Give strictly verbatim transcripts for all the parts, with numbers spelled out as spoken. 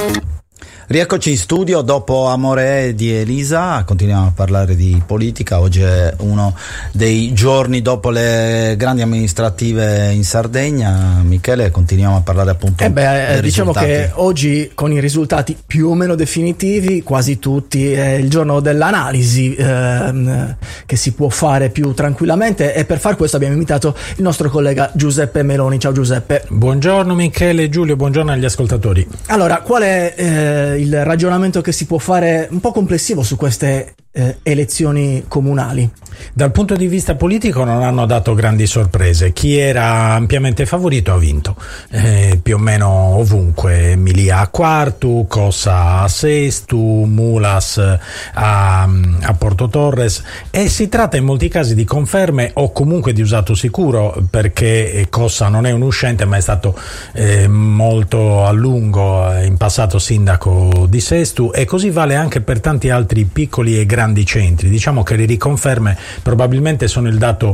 Rieccoci in studio dopo Amore di Elisa, continuiamo a parlare di politica. Oggi è uno dei giorni dopo le grandi amministrative in Sardegna. Michele, continuiamo a parlare appunto eh beh, dei diciamo risultati. Che oggi, con i risultati più o meno definitivi, quasi tutti, è il giorno dell'analisi ehm, che si può fare più tranquillamente, e per far questo abbiamo invitato il nostro collega Giuseppe Meloni. Ciao Giuseppe. Buongiorno Michele e Giulio, buongiorno agli ascoltatori. Allora, qual è eh, il ragionamento che si può fare un po' complessivo su queste eh, elezioni comunali? Dal punto di vista politico non hanno dato grandi sorprese. Chi era ampiamente favorito ha vinto, eh, più o meno ovunque. Milia a quartu, Cossa a sestu, Mulas a, a Porto Torres, e si tratta in molti casi di conferme o comunque di usato sicuro, perché Cossa non è un uscente ma è stato eh, molto a lungo in passato sindaco di Sestu, e così vale anche per tanti altri piccoli e grandi centri. Diciamo che le riconferme probabilmente sono il dato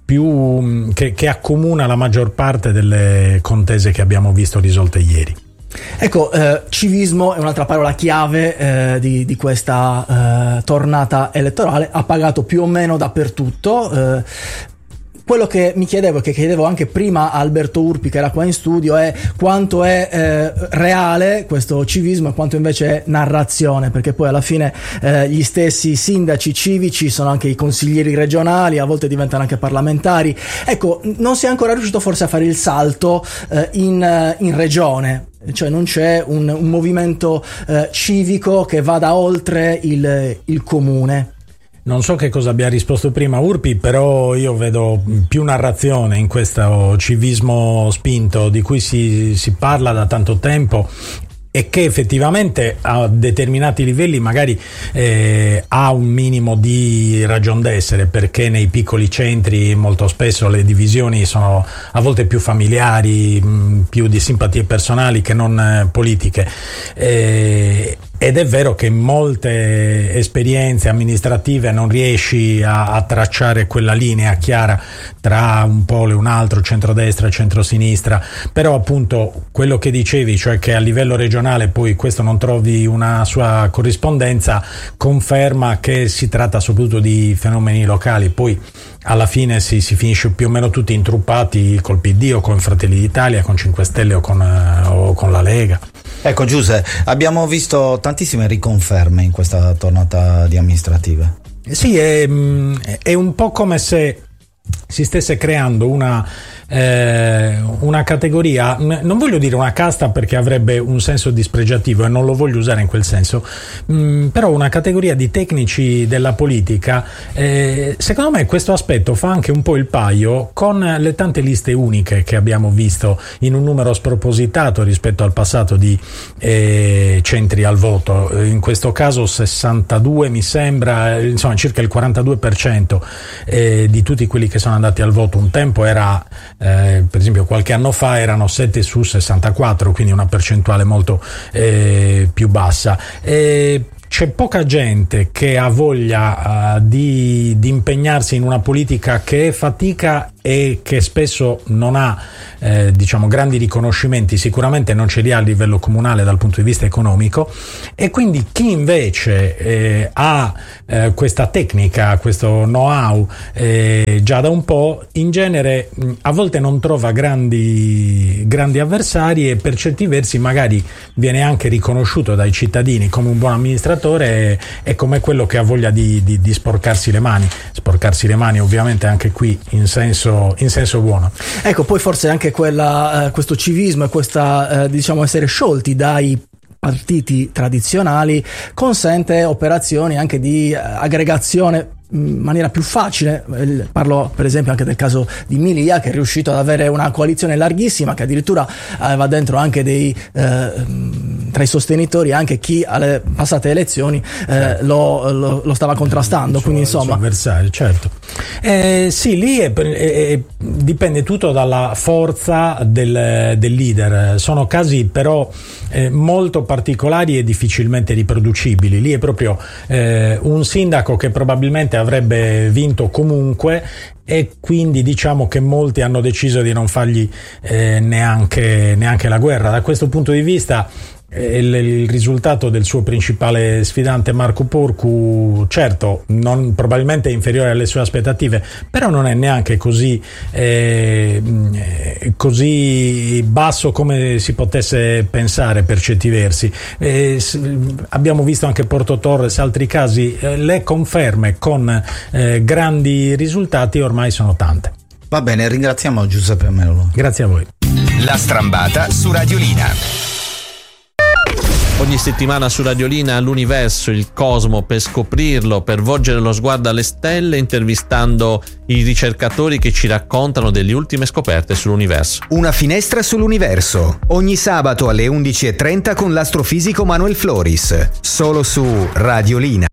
più che, che accomuna la maggior parte delle contese che abbiamo visto risolte ieri. Ecco, eh, civismo è un'altra parola chiave eh, di, di questa eh, tornata elettorale. Ha pagato più o meno dappertutto. Eh, Quello che mi chiedevo, e che chiedevo anche prima a Alberto Urpi, che era qua in studio, è quanto è eh, reale questo civismo e quanto invece è narrazione, perché poi alla fine eh, gli stessi sindaci civici sono anche i consiglieri regionali, a volte diventano anche parlamentari. Ecco, non si è ancora riuscito forse a fare il salto eh, in, in regione. Cioè non c'è un, un movimento eh, civico che vada oltre il, il comune. Non so che cosa abbia risposto prima Urpi, però io vedo più narrazione in questo civismo spinto di cui si, si parla da tanto tempo, e che effettivamente a determinati livelli magari eh, ha un minimo di ragion d'essere, perché nei piccoli centri molto spesso le divisioni sono a volte più familiari, mh, più di simpatie personali che non eh, politiche. Eh, Ed è vero che in molte esperienze amministrative non riesci a, a tracciare quella linea chiara tra un polo e un altro, centrodestra e centrosinistra, però appunto quello che dicevi, cioè che a livello regionale poi questo non trovi una sua corrispondenza, conferma che si tratta soprattutto di fenomeni locali. Poi alla fine si, si finisce più o meno tutti intruppati col P D o con Fratelli d'Italia, con cinque Stelle o con, eh, o con la Lega. Ecco Giuseppe, abbiamo visto tantissime riconferme in questa tornata di amministrative. Sì, è, è un po' come se si stesse creando una eh, una categoria, non voglio dire una casta perché avrebbe un senso dispregiativo e non lo voglio usare in quel senso, mh, però una categoria di tecnici della politica. Eh, secondo me questo aspetto fa anche un po' il paio con le tante liste uniche che abbiamo visto in un numero spropositato rispetto al passato di eh, centri al voto. In questo caso sessantadue mi sembra, insomma circa il quarantadue per cento eh, di tutti quelli che sono andati al voto. Un tempo era eh, per esempio qualche anno fa erano sette su sessantaquattro, quindi una percentuale molto eh, più bassa. E c'è poca gente che ha voglia uh, di, di impegnarsi in una politica che è fatica e che spesso non ha eh, diciamo grandi riconoscimenti, sicuramente non ce li ha a livello comunale dal punto di vista economico, e quindi chi invece eh, ha eh, questa tecnica, questo know-how eh, già da un po', in genere mh, a volte non trova grandi, grandi avversari, e per certi versi magari viene anche riconosciuto dai cittadini come un buon amministratore e come quello che ha voglia di, di, di sporcarsi le mani sporcarsi le mani ovviamente anche qui in senso in senso buono. Ecco, poi forse anche quella, eh, questo civismo e questa eh, diciamo essere sciolti dai partiti tradizionali consente operazioni anche di eh, aggregazione in maniera più facile. Parlo per esempio anche del caso di Milia, che è riuscito ad avere una coalizione larghissima, che addirittura aveva dentro anche dei eh, tra i sostenitori anche chi alle passate elezioni eh, lo, lo, lo stava contrastando, quindi insomma avversario, certo. Eh, sì, lì è, è, dipende tutto dalla forza del, del leader. Sono casi però eh, molto particolari e difficilmente riproducibili. Lì è proprio eh, un sindaco che probabilmente avrebbe vinto comunque, e quindi diciamo che molti hanno deciso di non fargli eh, neanche, neanche la guerra. Da questo punto di vista il, il risultato del suo principale sfidante Marco Porcu, certo non, probabilmente è inferiore alle sue aspettative, però non è neanche così eh, così basso come si potesse pensare per certi versi. Eh, abbiamo visto anche Porto Torres, altri casi, eh, le conferme con eh, grandi risultati ormai sono tante. Va bene, ringraziamo Giuseppe Melolo. Grazie a voi. La Strambata su Radiolina. Ogni settimana su Radiolina l'universo, il cosmo, per scoprirlo, per volgere lo sguardo alle stelle, intervistando i ricercatori che ci raccontano delle ultime scoperte sull'universo. Una finestra sull'universo, ogni sabato alle undici e trenta con l'astrofisico Manuel Floris, solo su Radiolina.